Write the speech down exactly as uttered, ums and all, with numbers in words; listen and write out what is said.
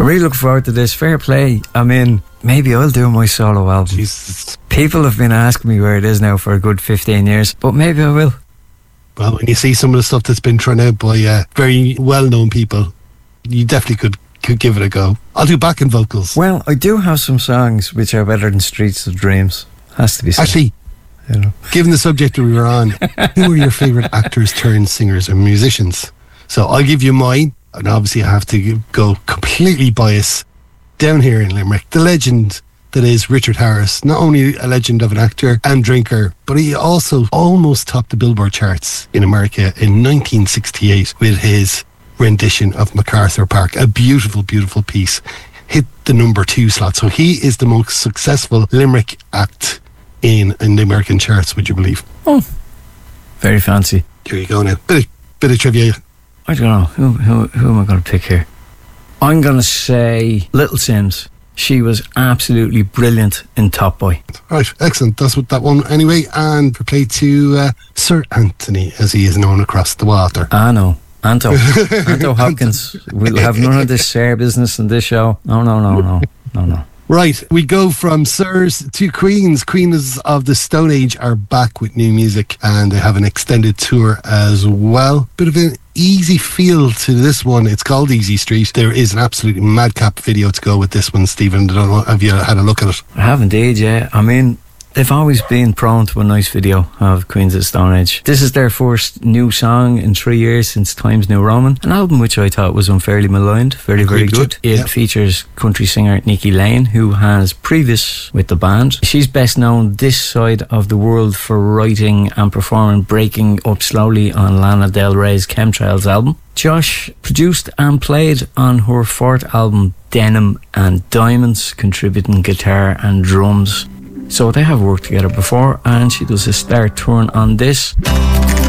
really looking forward to this. Fair play. I mean, maybe I'll do my solo album. Jesus. People have been asking me where it is now for a good fifteen years, but maybe I will. Well, when you see some of the stuff that's been thrown out by uh, very well-known people, you definitely could, could give it a go. I'll do backing vocals. Well, I do have some songs which are better than Streets of Dreams. Has to be said. Actually, you know. Given the subject that we were on, who are your favourite actors turned singers and musicians? So I'll give you mine, and obviously I have to go completely biased down here in Limerick. The legend that is Richard Harris, not only a legend of an actor and drinker, but he also almost topped the Billboard charts in America in nineteen sixty-eight with his rendition of MacArthur Park. A beautiful, beautiful piece. Hit the number two slot. So he is the most successful Limerick act in, in the American charts, would you believe? Oh, very fancy. Here you go now. Bit of, bit of trivia. I don't know. Who, who, who am I going to pick here? I'm going to say Little Sims. She was absolutely brilliant in Top Boy. Right, excellent. That's what that one anyway. And we play to uh, Sir Anthony, as he is known across the water. Ah, no. Anto. Anto Hopkins. We'll have none of this Sir business in this show. No, no, no, no. No, no. Right, we go from Sirs to Queens. Queens of the Stone Age are back with new music, and they have an extended tour as well. Bit of an easy feel to this one. It's called Easy Street. There is an absolutely madcap video to go with this one, Stephen. I don't know, have you had a look at it? I have indeed, yeah. I mean, they've always been prone to a nice video of Queens of the Stone Age. This is their first new song in three years since Times New Roman, an album which I thought was unfairly maligned. Very, very good. It yep. features country singer Nikki Lane, who has previous with the band. She's best known this side of the world for writing and performing Breaking Up Slowly on Lana Del Rey's Chemtrails album. Josh produced and played on her fourth album Denim and Diamonds, contributing guitar and drums. So they have worked together before, and she does a start touring on this.